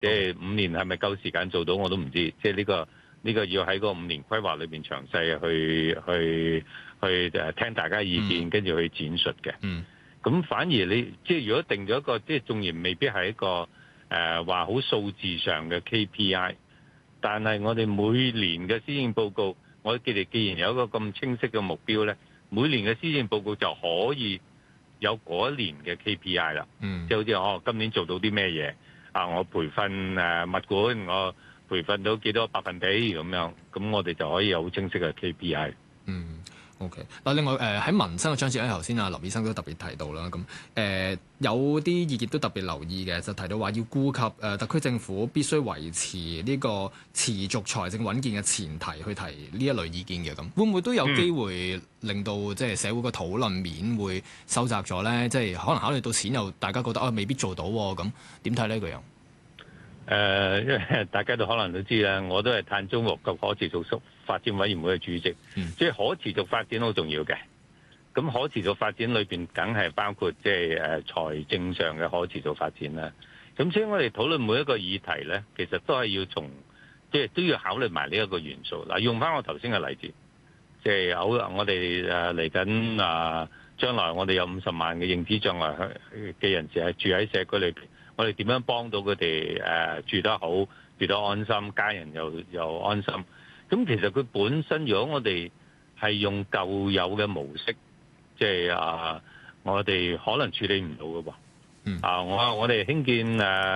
即係5年係咪夠時間做到我都唔知，即係呢個要喺個5年規劃裏邊詳細去聽大家意見，跟住去展述嘅。咁反而你即係如果定咗一個即係縱然未必係一個話好數字上嘅 KPI， 但係我哋每年嘅施政報告，我哋既然有一個咁清晰嘅目標呢，每年嘅施政報告就可以有嗰一年嘅 KPI 啦。即係好似我今年做到啲咩嘢啊？我培訓物管，我培訓到幾多百分比咁樣，咁我哋就可以有好清晰嘅 KPI。 OK。嗱，另外喺民生嘅章節咧，頭先阿林醫生都特別提到啦。咁有啲意見都特別留意嘅，就提到話要顧及特區政府必須維持呢個持續財政穩健嘅前提去提呢一類意見嘅。咁會唔會都有機會令到即係社會嘅討論面會收窄咗咧？即係可能考慮到錢又大家覺得未必做到喎。咁點睇呢個樣？ 因為大家都可能都知啦，我都係碳中和及可持續發展委員會嘅主席，即係可持續發展好重要嘅。咁可持續發展裏邊，梗係包括即係財政上嘅可持續發展啦。咁所以我哋討論每一個議題咧，其實都係要從即係都要考慮埋呢一個元素。嗱，用翻我頭先嘅例子，即係好我哋嚟緊將來我哋有50萬嘅認知障礙嘅人士係住喺社區裏邊。我哋點樣幫到佢哋住得好、住得安心，家人又安心？咁其實佢本身，如果我哋係用舊有嘅模式，即係我哋可能處理唔到嘅喎。我哋興建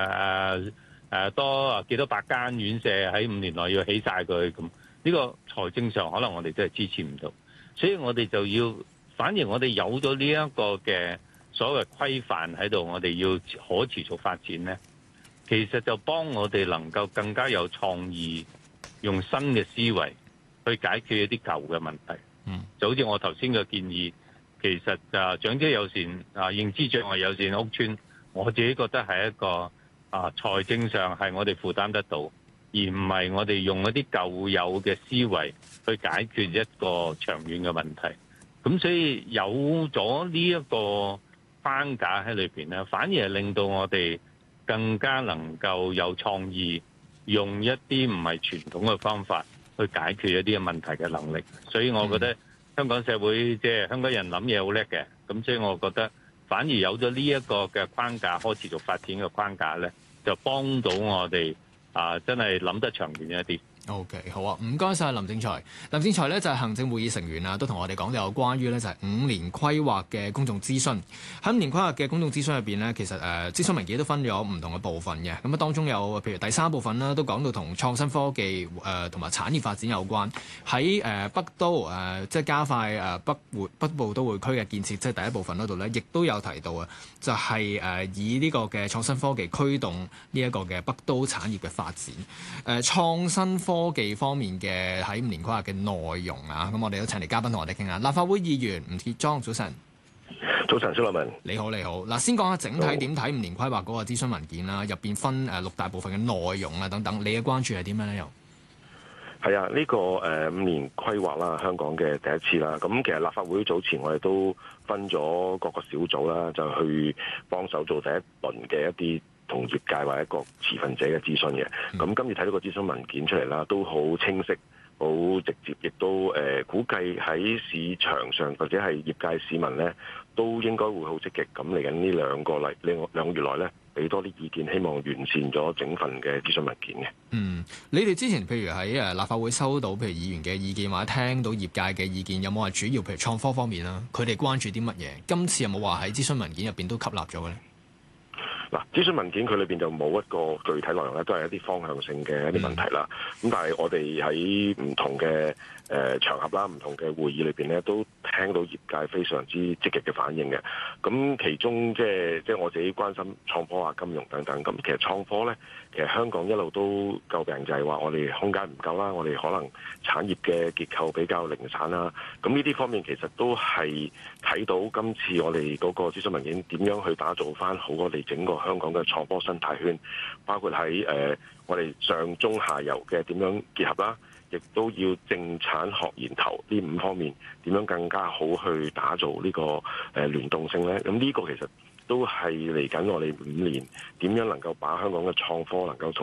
多幾多百間院舍喺5年內要起晒佢，咁呢個財政上可能我哋真係支持唔到，所以我哋就要，反而我哋有咗呢一個嘅所謂規範喺度，我哋要可持續發展呢，其實就幫我哋能夠更加有創意，用新嘅思維去解決一啲舊嘅問題。就好似我頭先嘅建議，其實長者友善認知障礙友善屋邨，我自己覺得係一個財政上係我哋負擔得到，而唔係我哋用一啲舊有嘅思維去解決一個長遠嘅問題。咁所以有咗呢一個框架喺裏邊咧，反而係令到我哋更加能夠有創意，用一啲唔係傳統嘅方法去解決一啲嘅問題嘅能力。所以我覺得香港社會即係香港人諗嘢好叻嘅，咁所以我覺得反而有咗呢一個嘅框架，可持續發展嘅框架咧，就幫到我哋真係諗得長遠一啲。 OK， 好啊，唔該晒林正財。林正財咧就係行政會議成員啊，都同我哋講有關於咧就係5年規劃嘅公眾諮詢。喺5年規劃嘅公眾諮詢入邊咧，其實諮詢文件都分咗唔同嘅部分嘅。咁當中有譬如第3部分啦，都講到同創新科技同埋產業發展有關。喺北都即係加快北部都會區嘅建設，即係第1部分嗰度咧，亦都有提到啊，就係以呢個嘅創新科技驅動呢一個嘅北都產業嘅發展。創新科技方面嘅喺5年規劃嘅內容啊，咁我哋都請嚟嘉賓同我哋傾下。立法會議員吳傑莊，早晨。 早晨，蕭樂文。 你好，你好。嗱，先講下整體點睇5年規劃嗰個諮詢文件啦，入邊分6大部分嘅內容啊等等，你嘅關注係點樣咧？又係啊，呢個5年規劃啦，香港嘅第一次啦。咁其實立法會早前我哋都分咗各個小組啦，就去幫手做第一輪嘅一啲同業界或者一個持份者嘅諮詢嘅。咁今次睇到個諮詢文件出嚟啦，都好清晰、好直接，亦都估計喺市場上或者係業界市民咧，都應該會好積極。咁嚟緊呢2個月內咧，俾多啲意見，希望完善咗整份嘅諮詢文件嘅。 你哋之前譬如喺立法會收到譬如議員嘅意見，或者聽到業界嘅意見，有冇話主要譬如創科方面啦，佢哋關注啲乜嘢？今次有冇話喺諮詢文件入邊都吸納咗嘅咧？ 嗱，諮詢文件佢裏邊就冇一個具體內容咧，都係一啲方向性嘅一啲問題啦。咁但係我哋喺唔同嘅場合啦、唔同嘅會議裏邊咧，都聽到業界非常之積極嘅反應嘅。咁其中即係我自己關心創科啊、金融等等。咁其實創科咧，其實香港一路都詬病就係話我哋空間唔夠啦，我哋可能產業嘅結構比較零散啦。咁呢啲方面其實都係睇到今次我哋嗰個諮詢文件點樣去打造翻好我哋整個香港嘅創科生態圈，包括喺我哋上中下游嘅點樣結合啦，亦都要政產學研投呢5方面點樣更加好去打造呢個聯動性咧。咁呢個其實都係嚟緊我哋5年點樣能夠把香港嘅創科能夠